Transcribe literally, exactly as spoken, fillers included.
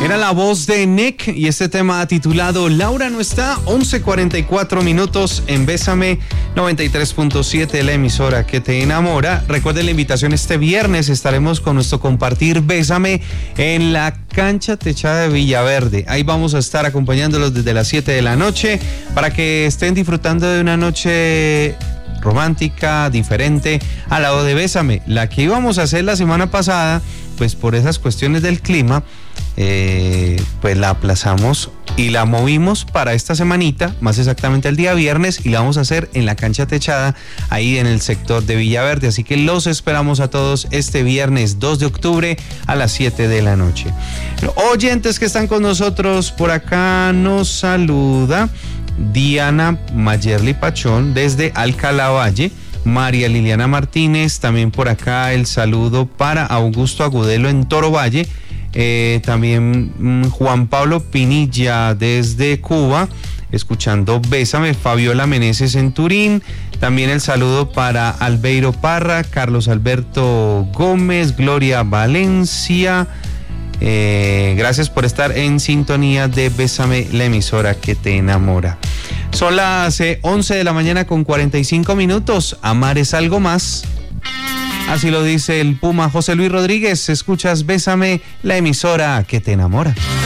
Era la voz de Nick y este tema titulado Laura no está. Once cuarenta y cuatro minutos en Bésame noventa y tres punto siete, la emisora que te enamora. Recuerden la invitación: este viernes estaremos con nuestro compartir Bésame en la cancha techada de Villaverde. Ahí vamos a estar acompañándolos desde las siete de la noche para que estén disfrutando de una noche romántica, diferente, al lado de Bésame. La que íbamos a hacer la semana pasada, pues por esas cuestiones del clima, eh, pues la aplazamos y la movimos para esta semanita, más exactamente el día viernes, y la vamos a hacer en la cancha techada, ahí en el sector de Villaverde. Así que los esperamos a todos este viernes dos de octubre a las siete de la noche. Oyentes que están con nosotros, por acá nos saluda Diana Mayerly Pachón desde Alcalá Valle. María Liliana Martínez, también por acá el saludo para Augusto Agudelo en Toro Valle. Eh, también mm, Juan Pablo Pinilla desde Cuba, escuchando Bésame. Fabiola Meneses en Turín. También el saludo para Albeiro Parra, Carlos Alberto Gómez, Gloria Valencia. Eh, gracias por estar en sintonía de Bésame, la emisora que te enamora. Son las eh, once de la mañana con cuarenta y cinco minutos. Amar es algo más. Así lo dice el Puma José Luis Rodríguez. Escuchas Bésame, la emisora que te enamora.